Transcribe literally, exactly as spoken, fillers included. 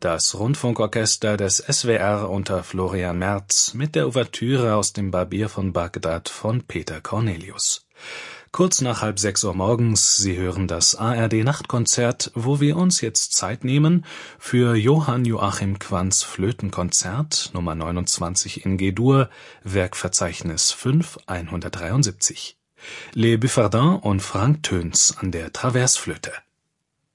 Das Rundfunkorchester des S W R unter Florian Merz mit der Ouvertüre aus dem Barbier von Bagdad von Peter Cornelius. Kurz nach halb sechs Uhr morgens, Sie hören das A R D-Nachtkonzert, wo wir uns jetzt Zeit nehmen für Johann Joachim Quantz Flötenkonzert Nummer neunundzwanzig in G-Dur, Werkverzeichnis fünf hundertdreiundsiebzig. Les Buffardins und Frank Töns an der Traversflöte.